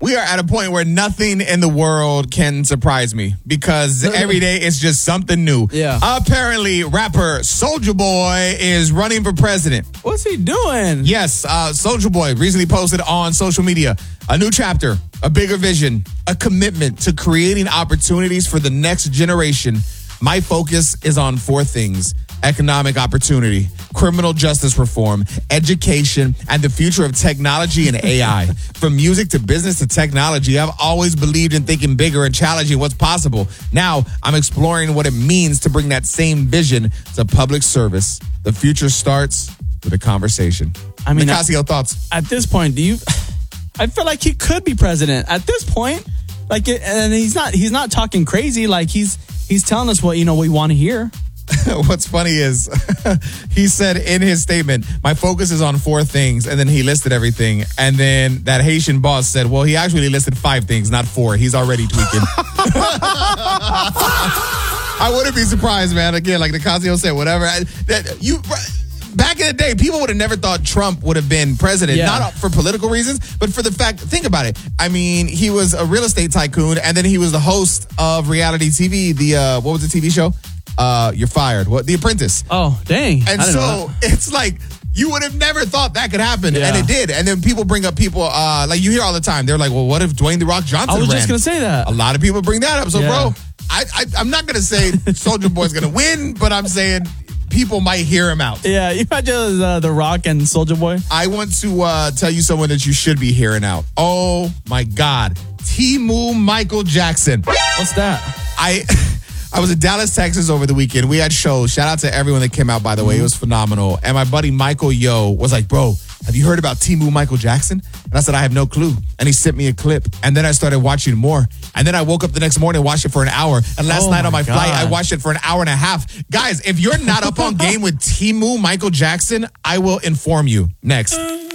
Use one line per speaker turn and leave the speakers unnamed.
We are at a point where nothing in the world can surprise me because every day it's just something new.
Yeah.
Apparently, rapper Soulja Boy is running for president.
What's he doing?
Yes, Soulja Boy recently posted on social media a new chapter, a bigger vision, a commitment to creating opportunities for the next generation. My focus is on 4 things: economic opportunity, criminal justice reform, education, and the future of technology and AI. From music to business to technology, I've always believed in thinking bigger and challenging what's possible. Now, I'm exploring what it means to bring that same vision to public service. The future starts with a conversation.
I mean,
Nicasio, thoughts?
At this point, I feel like he could be president. At this point, and he's not talking crazy. Like he's telling us what we want to hear.
What's funny is he said in his statement, my focus is on 4 things. And then he listed everything. And then that Haitian boss said, well, he actually listed 5 things, not 4. He's already tweaking. I wouldn't be surprised, man. Again, like Nicasio said, whatever. Back in the day, people would have never thought Trump would have been president, not for political reasons, but for the fact, think about it. I mean, he was a real estate tycoon, and then he was the host of reality TV, what was the TV show? You're Fired. What? The Apprentice.
Oh, dang.
And so it's like, you would have never thought that could happen, and it did. And then people bring up people, like you hear all the time, they're like, well, what if Dwayne The Rock Johnson ran?
I was just going to say that.
A lot of people bring that up. So, bro, I'm not going to say Soulja Boy's going to win, but I'm saying people might hear him out.
Yeah, you imagine The Rock and Soulja Boy.
I want to tell you someone that you should be hearing out. Oh, my God. Timu Michael Jackson.
What's that?
I was in Dallas, Texas over the weekend. We had shows. Shout out to everyone that came out, by the way. It was phenomenal. And my buddy Michael Yo was like, bro, have you heard about Timu Michael Jackson? And I said, I have no clue. And he sent me a clip. And then I started watching more. And then I woke up the next morning and watched it for an hour. And last night on my flight, I watched it for an hour and a half. Guys, if you're not up on game with Timu Michael Jackson, I will inform you. Next.